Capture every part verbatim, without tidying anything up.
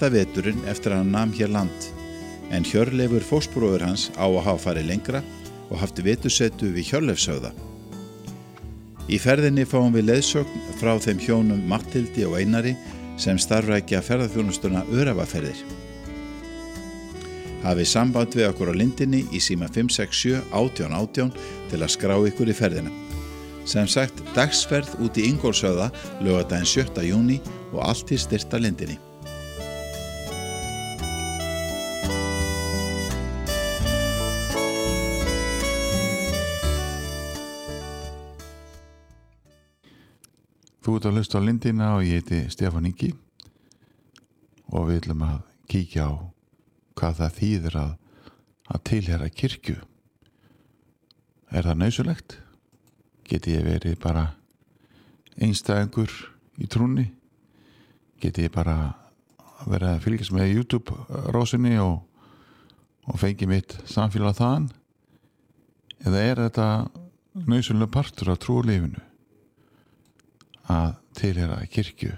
fyrsta veturinn eftir að hann nam hér land, en Hjörleifur fóstbróðir hans á að hafa farið lengra og haft vetursetu við Hjörleifshöfða. Í ferðinni fáum við leiðsögn frá þeim hjónum Matthildi og Einari sem starfrækja ferðaþjónustuna Öræfaferðir. Hafið samband við okkur á lindinni í síma fimm sex sjö átján átján til að skrá ykkur í ferðina. Sem sagt, dagsferð út í Ingólfshöfða laugardaginn sjötta júní og allt til styrta lindinni. Þú ert að hlusta á lindina og ég heiti Stefán Ingi og við ætlum að kíkja á hvað það þýðir að, að tilheyra kirkju. Er það nauðsynlegt? Geti ég verið bara einstæðingur í trúnni? Geti ég bara verið að fylgjast með YouTube-rósinni og, og fengi mitt samfélag þaðan? Eða er þetta nauðsynlega partur af trúlífinu að tilheyra kirkju?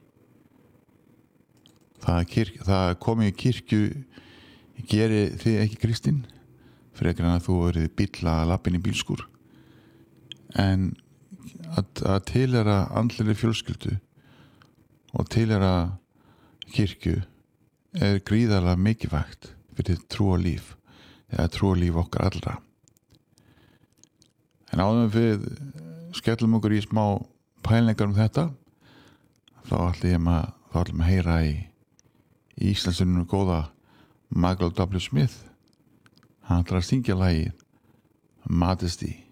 Það, kirk, það komið í kirkju geri þið ekki kristinn frekar en að þú verið bílla að lappin í bílskúr, en að, að tilheyra andlegri fjölskyldu og tilheyra kirkju er gríðarlega mikilvægt fyrir trúarlíf eða trúarlíf okkar allra. En áður við skellum okkur í smá pælingar um þetta, þá ætlum ég að, þá ætlum að heyra í í Íslandsunum góða Michael W. Smith. Hann ætlar að syngja lagið Majesty.